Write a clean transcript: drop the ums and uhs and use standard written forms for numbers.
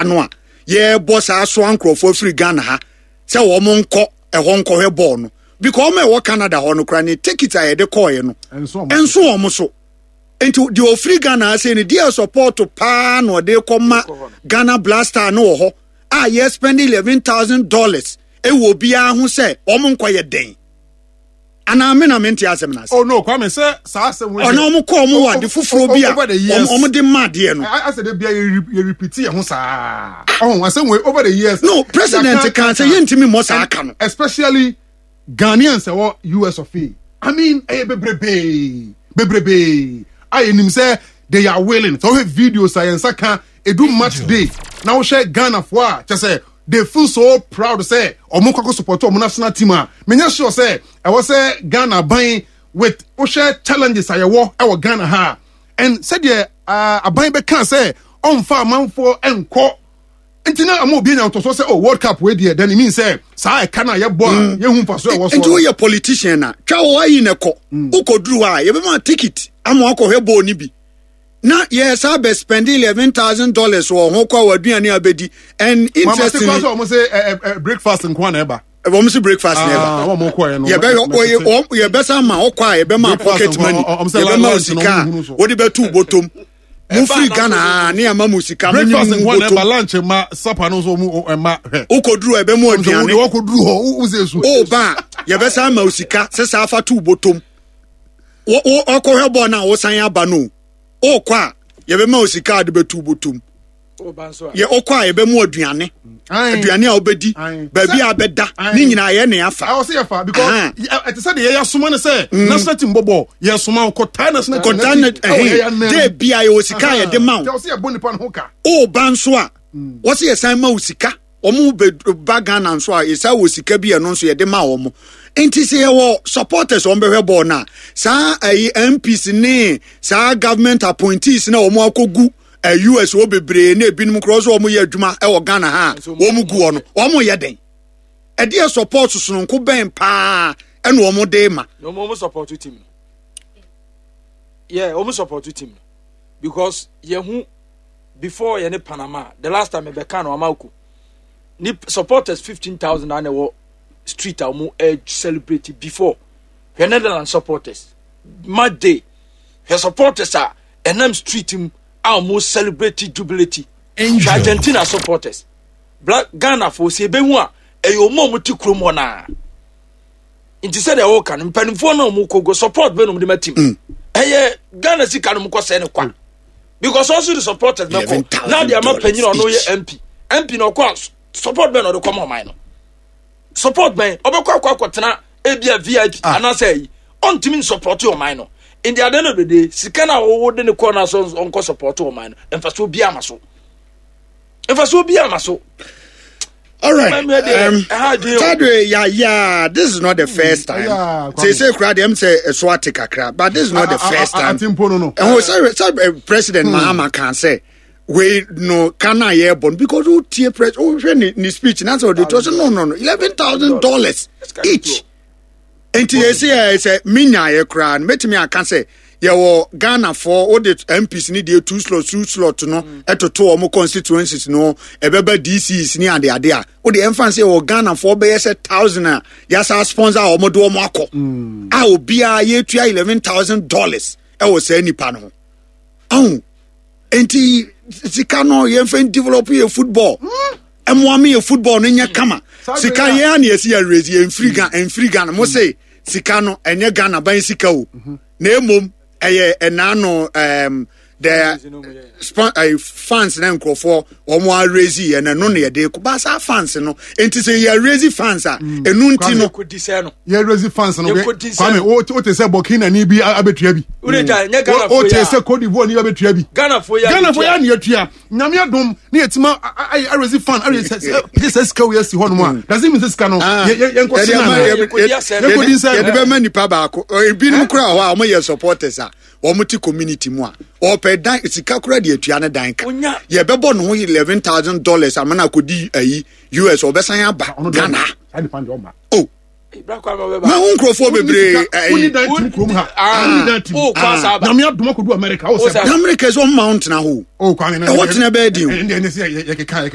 no a ye boss aso ankrofo free Ghana ha se wo mo nko ehon ko hwe ball no because me wo Canada ho no kra ni ticket a ye de call ye no enso wo mo so into the free Ghana say ni dia support to pa no de koma Ghana Blaster no ho ye spend $11,000 e wo bia ho say wo mo nko ye den ana me na menti asem na oh no kwame say sa asem we ona mo call mo wa de fufuro bia o de mad ye no I said bia you repeat ye ho sa oh asem we over the years no president can say yentimi mo sa aka no especially Ghanaians or US of A I mean bebrebe I him say they are willing so have videos science can do match day now share Ghana for just say they feel so proud to say omo support omo national team menya sure say I was say Ghana buying with share challenges ayewo e Ghana ha and said there aban be can say on fa manfo enko ntina amo bi nya to so say oh World Cup we there then it means say sa e kana ye bo ye hu fa so e wo so into your politician na twa wo ayi ne ko ukoduru ha ye be ma ticket amo akohwe bo ni bi na yes I be spending $11,000 wo ho kwa waduane abedi and interesting mama say say breakfast in kwana eba we say breakfast never wo mo kwa ye no ye be sa ma okwa ye be ma pocket money ye be ma usika wo di be tu botom mu free Ghana na ma musika breakfast in kwana eba lunch ma supper no so mu ma ukoduru ebe mu aduane wo koduru ho wo se su o ba ye be sa ma usika se sa afa tu botom wo okohwe bo na wo san aba no o kwa ye be ma osika de betu botum o banso ye o kwa ye be mu aduane a obedi ba bi abeda ni nyina ye ne afa I was say afa because it said ye soma ne say national team bobo ye soma ko ta national de bia ye osika ye de ma o say boni pan ho ka o banso a wo say ye san ma osika omu be bagana nso a ye sa osika bi ye no nso ye de ma omo enti se wo supporters on behwe ball na sa MPs ni sa government appointees na omo akogu US wo bebre na ebinum cross omo ye adwuma e wo Ghana ha omo gu ono omo ye den e dey support sununko ben pa e no omo dey ma no omo support team yeah omo support team because ye hu before ye ne Panama the last time e be kan o amauku ni supporters 15,000 and wo street amu celebrate before the Netherlands supporters mad day her supporters are enam street him almost celebrate jubilate Argentina supporters black Ghana for say be hu a eyo mo muti krom na inti said e o kan mpanifo na mo go support be no de team Ghana si kan mo ko se ne kwa because also the supporters me ko now they are not paying on no MP no ko support be no de come on mine support ben obekwa tena ebia VIP anase ontimi support your mind no in the end of the day sika na wo de ne corner so onko support your mind emfaso bia maso all right yeah this is not the first time say crowd them say swati kakra but this is not the first time and sorry President Mahama can say we no kana ye born because who tie press oh ni speech na so they told no $11,000 each enti ye say minya ye kra metimi aka say ye wo Ghana for all the MPs ni dey two slot no etoto omo constituencies no ebeba DCs ni ade a wo the emphasis wo Ghana for be say 1,000 ya sa sponsor omo do omo akọ a obi a ye tua $11,000 e wo say nipa no enti sika no ye fen develop your football emwami your football no nya kama sika ye na ye si ya raise ye free Ghana mo say sika no enye Ghana ban sika o na emom eye enano the fans na nkrofo omo a raise ye na no na de ko ba sa fans no enti say ye raise fans a enu nti no ye raise fans no kwame o te say Burkina ni bi abetua bi o te say Cote d'Ivoire ni abetua bi Ghana fo ya na atua nyame adom na yetima a raise fan a raise this ska we see hono a does it mean this no ye nko sina ye be mani pa ba ko ebinum kura ho a mo ye supporters a o muti community mu a o pe dan sika kura de atua na dan ka ye be bo no $11,000 amana kodi US o be san aba Ghana oh ma unkrofo bebre uni dan team krom ha oh kwasa ba na me adoma kodu America o se America is on mount na ho oh kwame na what na be di ye